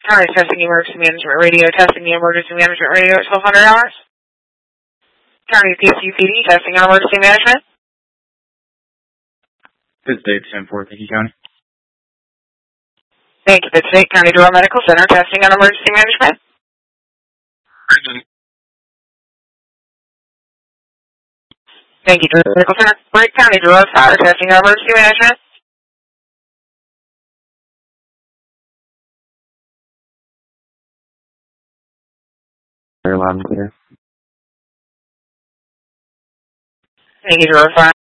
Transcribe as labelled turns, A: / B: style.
A: County Testing Emergency Management Radio, testing the Emergency Management Radio at 1200 hours. County PCPD, testing on Emergency Management.
B: Good State 10-4, thank you, County.
A: Thank you, Good State County Durham Medical Center, testing on Emergency Management. Thank you, Durham Medical Center. Brake County Durham Fire, testing on Emergency Management.
B: Very loud and clear.
A: Thank you, Durham Fire.